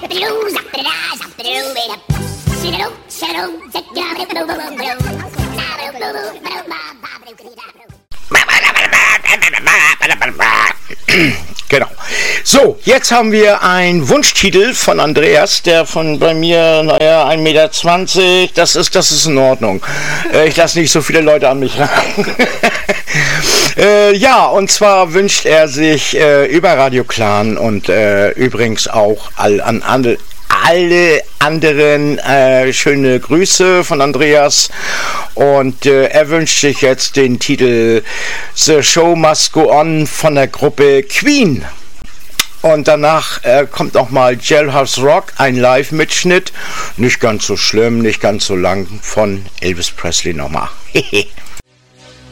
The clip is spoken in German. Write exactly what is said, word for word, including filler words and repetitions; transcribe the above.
Genau. So, jetzt haben wir einen Wunschtitel von Andreas, der von bei mir, naja, ein Meter zwanzig, das ist, das ist in Ordnung. Äh, ich lasse nicht so viele Leute an mich ran. äh, ja, und zwar wünscht er sich äh, über Radio Clan und äh, übrigens auch all, an alle, alle anderen äh, schöne Grüße von Andreas. Und äh, er wünscht sich jetzt den Titel The Show Must Go On von der Gruppe Queen. Und danach äh, kommt nochmal Jailhouse Rock, ein Live-Mitschnitt. Nicht ganz so schlimm, nicht ganz so lang, von Elvis Presley nochmal.